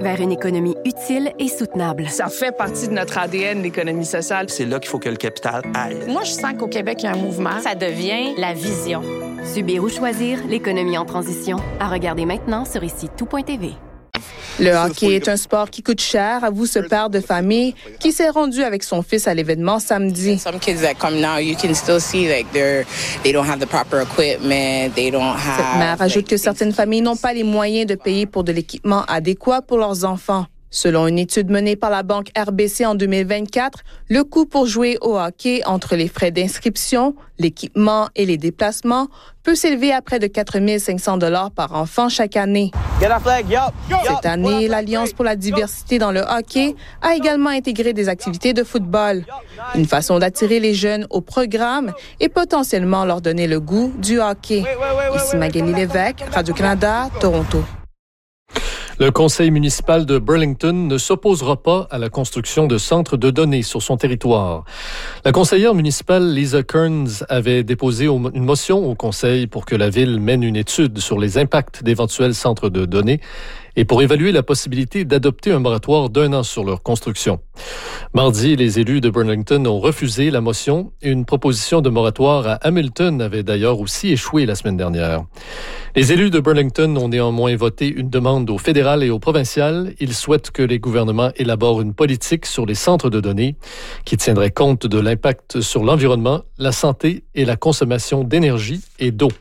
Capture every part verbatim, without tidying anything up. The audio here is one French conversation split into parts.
vers une économie utile et soutenable. Ça fait partie de notre A D N, l'économie sociale. C'est là qu'il faut que le capital aille. Moi, je sens qu'au Québec, il y a un mouvement. Ça devient la vision. Subir ou choisir, l'économie en transition. À regarder maintenant sur ici tout point t v. Le hockey est un sport qui coûte cher, avoue ce père de famille qui s'est rendu avec son fils à l'événement samedi. Some kids that come now, you can still see like they're they don't have the proper equipment, they don't have. Cette mère ajoute que certaines familles n'ont pas les moyens de payer pour de l'équipement adéquat pour leurs enfants. Selon une étude menée par la banque R B C en deux mille vingt-quatre, le coût pour jouer au hockey entre les frais d'inscription, l'équipement et les déplacements peut s'élever à près de quatre mille cinq cents dollars par enfant chaque année. Cette année, l'Alliance pour la diversité dans le hockey a également intégré des activités de football. Une façon d'attirer les jeunes au programme et potentiellement leur donner le goût du hockey. Ici Magali Lévesque, Radio-Canada, Toronto. Le conseil municipal de Burlington ne s'opposera pas à la construction de centres de données sur son territoire. La conseillère municipale Lisa Kearns avait déposé une motion au conseil pour que la ville mène une étude sur les impacts d'éventuels centres de données et pour évaluer la possibilité d'adopter un moratoire d'un an sur leur construction. Mardi, les élus de Burlington ont refusé la motion et une proposition de moratoire à Hamilton avait d'ailleurs aussi échoué la semaine dernière. Les élus de Burlington ont néanmoins voté une demande au fédéral et au provincial. Ils souhaitent que les gouvernements élaborent une politique sur les centres de données qui tiendrait compte de l'impact sur l'environnement, la santé et la consommation d'énergie et d'eau.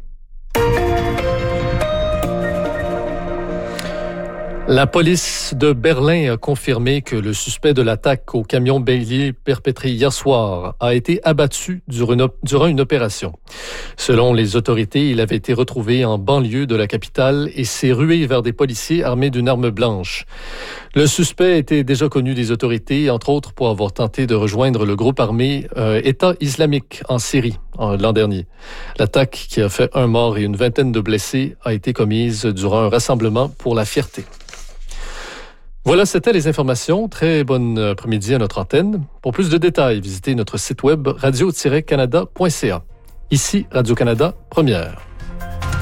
La police de Berlin a confirmé que le suspect de l'attaque au camion bélier perpétré hier soir a été abattu durant une opération. Selon les autorités, il avait été retrouvé en banlieue de la capitale et s'est rué vers des policiers armés d'une arme blanche. Le suspect était déjà connu des autorités, entre autres pour avoir tenté de rejoindre le groupe armé euh, État islamique en Syrie en, l'an dernier. L'attaque, qui a fait un mort et une vingtaine de blessés, a été commise durant un rassemblement pour la fierté. Voilà, c'était les informations. Très bon après-midi à notre antenne. Pour plus de détails, visitez notre site web radio tiret canada point c a. Ici, Radio-Canada, première.